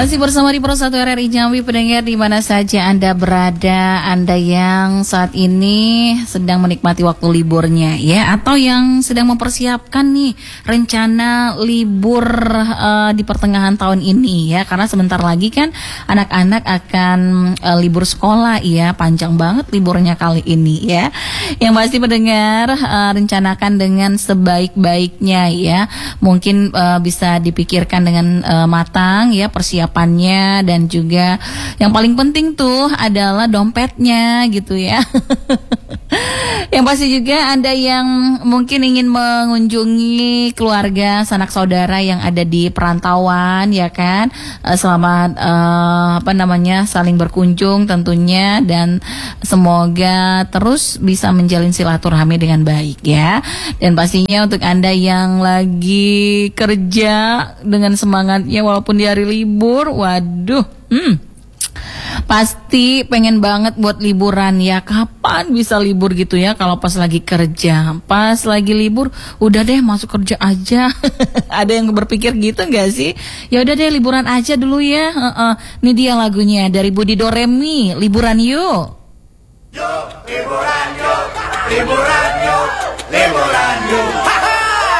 Masih bersama di Pro 1 RRI Jambi, pendengar di mana saja Anda berada, Anda yang saat ini sedang menikmati waktu liburnya ya, atau yang sedang mempersiapkan nih rencana libur di pertengahan tahun ini ya, karena sebentar lagi kan anak-anak akan libur sekolah ya, panjang banget liburnya kali ini ya. Yang pasti pendengar rencanakan dengan sebaik-baiknya ya, mungkin bisa dipikirkan dengan matang ya persiapannya, dan juga yang paling penting tuh adalah dompetnya gitu ya. Yang pasti juga Anda yang mungkin ingin mengunjungi keluarga, sanak saudara yang ada di perantauan ya kan, selamat saling berkunjung tentunya, dan semoga terus bisa menjalin silaturahmi dengan baik ya. Dan pastinya untuk Anda yang lagi kerja dengan semangatnya walaupun di hari libur, waduh, pasti pengen banget buat liburan ya. Kapan bisa libur gitu ya kalau pas lagi kerja? Pas lagi libur udah deh masuk kerja aja. Ada yang berpikir gitu nggak sih? Ya udah deh liburan aja dulu ya. Ini dia lagunya dari Budi Doremi, Liburan Yuk. Yuk liburan yuk, liburan yuk, liburan yuk.